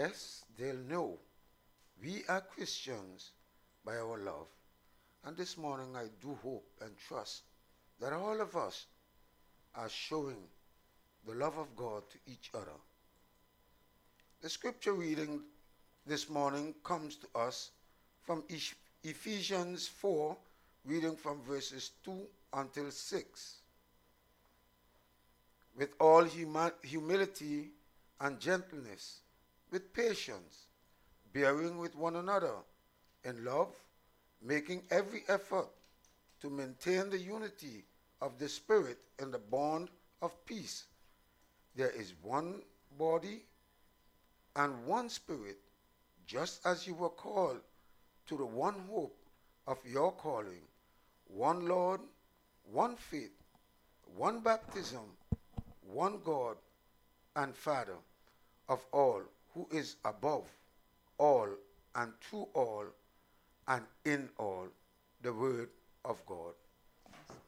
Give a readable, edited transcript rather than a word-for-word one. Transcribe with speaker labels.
Speaker 1: Yes, they'll know we are Christians by our love. And this morning I do hope and trust that all of us are showing the love of God to each other. The scripture reading this morning comes to us from Ephesians 4, reading from verses 2 until 6. With all humility and gentleness, with patience, bearing with one another in love, making every effort to maintain the unity of the Spirit in the bond of peace. There is one body and one Spirit, just as you were called to the one hope of your calling, one Lord, one faith, one baptism, one God and Father of all, who is above all and through all and in all, the Word of God.